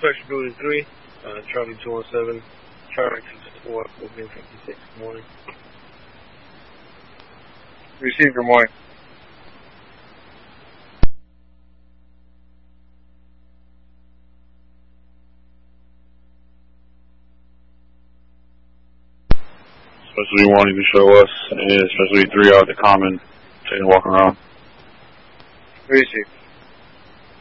Specialty 3, Charlie 217, Charlie 264, Open 56, good morning. Receive, good morning. Specialty 1, you can show us, and Specialty 3 out at the common, taking a walk around. Receive.